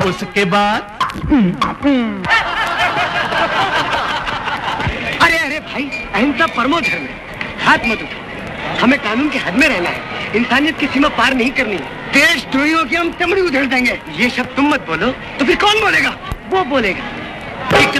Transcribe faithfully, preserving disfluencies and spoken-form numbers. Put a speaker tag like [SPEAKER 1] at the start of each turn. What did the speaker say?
[SPEAKER 1] उसके बाद
[SPEAKER 2] अरे अरे भाई, अहिंसा परमो धर्म है, हाथ मत उठाओ। हमें कानून के हद में रहना है, इंसानियत की सीमा पार नहीं करनी है। देशद्रोहियों की हम चमड़ी उधेड़ देंगे। ये शब्द तुम मत बोलो, तो फिर कौन बोलेगा? वो बोलेगा। एक